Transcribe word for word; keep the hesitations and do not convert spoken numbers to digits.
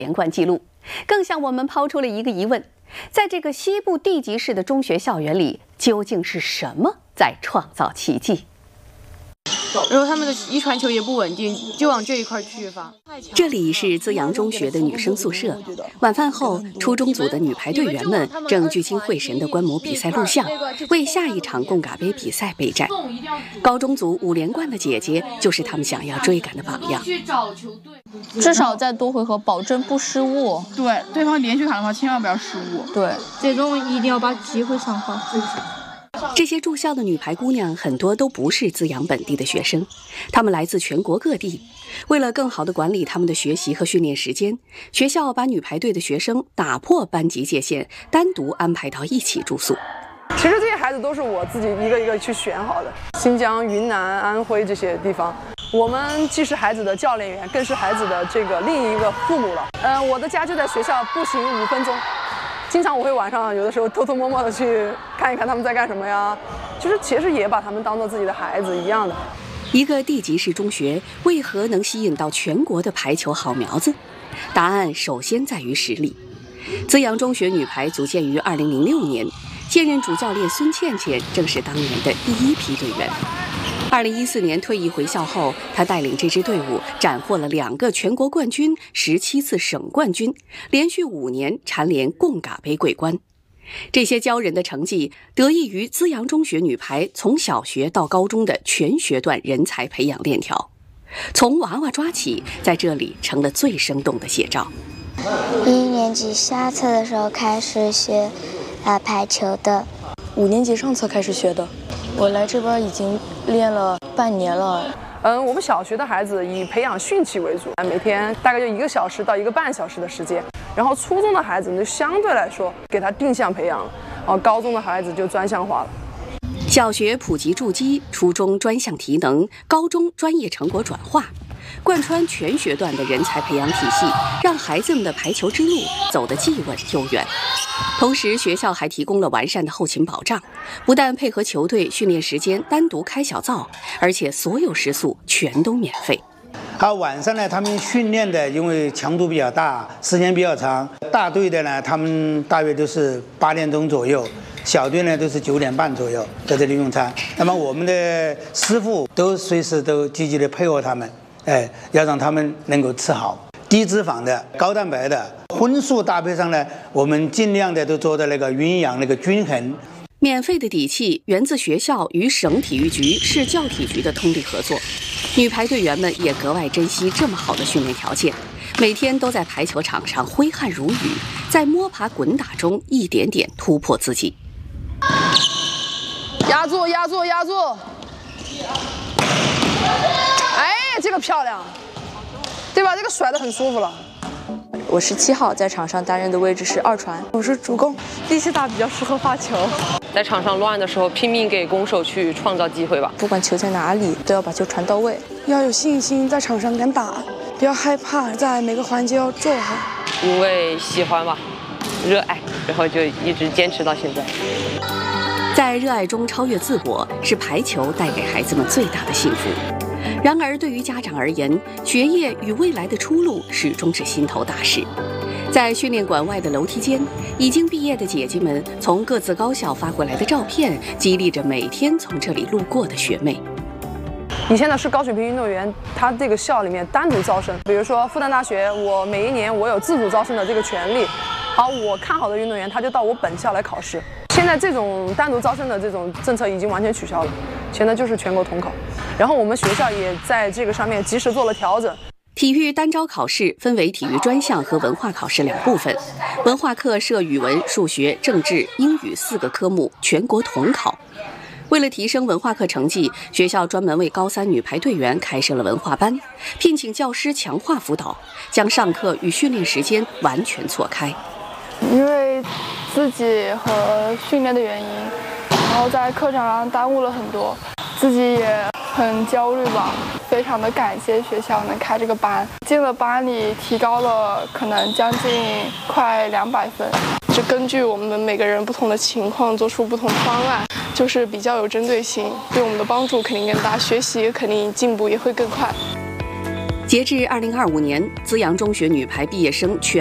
连冠纪录，更向我们抛出了一个疑问：在这个西部地级市的中学校园里，究竟是什么在创造奇迹？ 然后他们的一传球也不稳定，就往这一块去发。 这里是资阳中学的女生宿舍。晚饭后，初中组的女排队员们正聚精会神地观摩比赛录像，为下一场贡嘎杯比赛备战。高中组五连冠的姐姐就是他们想要追赶的榜样。 至少在多回合保证不失误。 对，对方连续卡的话，千万不要失误。 对， 最终一定要把机会上好。 这些住校的女排姑娘很多都不是资阳本地的学生，她们来自全国各地。为了更好地管理她们的学习和训练时间，学校把女排队的学生打破班级界限，单独安排到一起住宿。 其实这些孩子都是我自己一个一个去选好的，新疆、云南、安徽这些地方。我们既是孩子的教练员，更是孩子的这个另一个父母了。嗯、呃，我的家就在学校，步行五分钟。经常我会晚上有的时候偷偷摸摸的去看一看他们在干什么呀，就是其实也把他们当做自己的孩子一样的。 一个地级市中学为何能吸引到全国的排球好苗子？答案首先在于实力。资阳中学女排组建于二零零六年，现任主教练孙倩倩正是当年的第一批队员。二零一四年退役回校后，他带领这支队伍斩获了两个全国冠军、十七次省冠军，连续五年蝉联贡嘎杯桂冠。这些骄人的成绩得益于资阳中学女排从小学到高中的全学段人才培养链条，从娃娃抓起，在这里成了最生动的写照。 一年级下册的时候开始学啊排球的， 五年级上册开始学的。我来这边已经练了半年了。 嗯，我们小学的孩子以培养训气为主，每天大概就一个小时到一个半小时的时间。然后初中的孩子就相对来说给他定向培养了，然后高中的孩子就专项化了。 小学普及筑基，初中专项体能，高中专业成果转化，贯穿全学段的人才培养体系，让孩子们的排球之路走得既稳又远。同时，学校还提供了完善的后勤保障，不但配合球队训练时间单独开小灶，而且所有食宿全都免费。 好，晚上呢，他们训练的因为强度比较大，时间比较长，大队的呢，他们大约都是八点钟左右，小队呢都是九点半左右在这里用餐。那么我们的师傅都随时都积极的配合他们，哎，要让他们能够吃好。低脂肪的、高蛋白的荤素搭配上呢，我们尽量的都做到那个营养那个均衡。 免费的底气源自学校与省体育局、市教体局的通力合作。女排队员们也格外珍惜这么好的训练条件，每天都在排球场上挥汗如雨，在摸爬滚打中一点点突破自己。 压住，压住，压住！哎，这个漂亮，对吧？这个甩得很舒服了。 我十七号在场上担任的位置是二传，我是主攻，力气大比较适合发球。 在场上乱的时候，拼命给攻手去创造机会吧。 不管球在哪里，都要把球传到位。 要有信心，在场上敢打，不要害怕，在每个环节要做好。 因为喜欢吧，热爱，然后就一直坚持到现在。 在热爱中超越自我，是排球带给孩子们最大的幸福。然而，对于家长而言，学业与未来的出路始终是心头大事。在训练馆外的楼梯间，已经毕业的姐姐们从各自高校发过来的照片，激励着每天从这里路过的学妹。 以前呢是高水平运动员，他这个校里面单独招生，比如说复旦大学，我每一年我有自主招生的这个权利。好，我看好的运动员，他就到我本校来考试。现在这种单独招生的这种政策已经完全取消了，现在就是全国统考。然后我们学校也在这个上面及时做了调整。 体育单招考试分为体育专项和文化考试两部分，文化课设语文、数学、政治、英语四个科目全国统考。为了提升文化课成绩，学校专门为高三女排队员开设了文化班，聘请教师强化辅导，将上课与训练时间完全错开。 因为自己和训练的原因，然后在课场上耽误了很多，自己也很焦虑吧。非常的感谢学校能开这个班，进了班里提高了可能将近快两百分，就根据我们每个人不同的情况做出不同方案，就是比较有针对性，对我们的帮助肯定更大，学习肯定进步也会更快。 截至二零二五年，资阳中学女排毕业生全